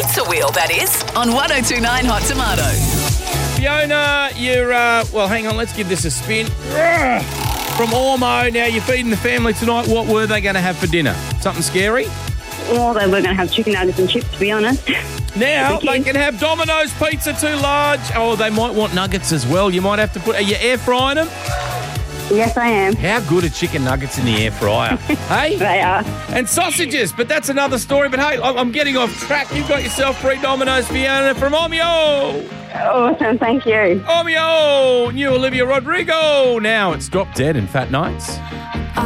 Pizza Wheel, that is, on 1029 Hot Tomato. Fiona, you're, hang on, let's give this a spin. From Ormo, now you're feeding the family tonight. What were they going to have for dinner? Something scary? Well, they were going to have chicken nuggets and chips, to be honest. Now, they can have Domino's pizza too large. Oh, they might want nuggets as well. You might have to are you air frying them? Yes, I am. How good are chicken nuggets in the air fryer? Hey? They are. And sausages, but that's another story. But hey, I'm getting off track. You've got yourself 3 Domino's, Fiona, from Omeo. Awesome, thank you. Omeo, new Olivia Rodrigo. Now it's Drop Dead and Fat Nights.